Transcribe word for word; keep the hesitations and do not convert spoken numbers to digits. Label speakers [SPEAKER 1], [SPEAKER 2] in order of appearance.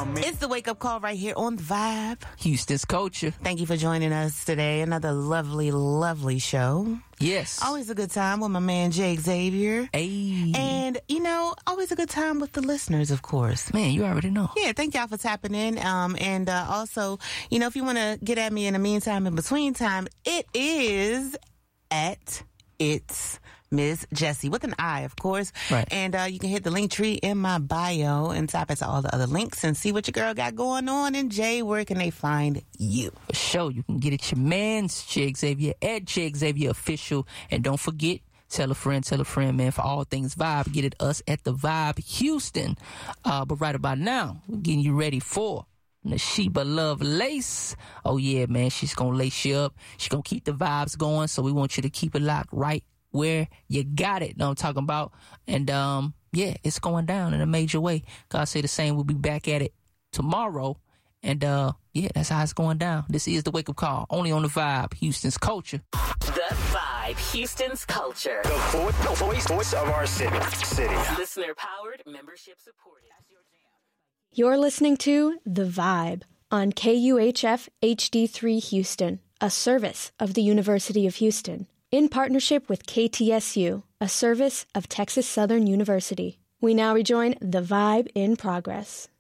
[SPEAKER 1] around me.
[SPEAKER 2] It's the wake up call right here on the Vibe.
[SPEAKER 3] Houston's Culture.
[SPEAKER 2] Thank you for joining us today. Another lovely, lovely show.
[SPEAKER 3] Yes.
[SPEAKER 2] Always a good time with my man Jake Xavier.
[SPEAKER 3] Hey.
[SPEAKER 2] And, you know, always a good time with the listeners, of course.
[SPEAKER 3] Man, you already know.
[SPEAKER 2] Yeah, thank y'all for tapping in. Um, and uh, also, you know, if you want to get at me in the meantime, in between time, it is at It's Miss Jessie with an I, of course.
[SPEAKER 3] Right.
[SPEAKER 2] And uh, you can hit the link tree in my bio and tap into all the other links and see what your girl got going on. And Jay, where can they find you?
[SPEAKER 3] For sure. You can get it your man's Jay Xavier at Jay Xavier Official. And don't forget, tell a friend, tell a friend, man, for all things Vibe. Get it us at the Vibe Houston. Uh, but right about now, we're getting you ready for Nashiba Love Lace. Oh, yeah, man. She's going to lace you up. She's going to keep the vibes going. So we want you to keep it locked right where you got it. Know what I'm talking about? And, um, yeah, it's going down in a major way. God say the same. We'll be back at it tomorrow. And, uh, yeah, that's how it's going down. This is the wake up call. Only on the Vibe, Houston's Culture.
[SPEAKER 4] The Vibe, Houston's Culture.
[SPEAKER 1] The voice, voice of our city. city.
[SPEAKER 4] Listener powered, membership supported.
[SPEAKER 5] You're listening to The Vibe on K U H F H D three Houston, a service of the University of Houston, in partnership with K T S U, a service of Texas Southern University. We now rejoin The Vibe in progress.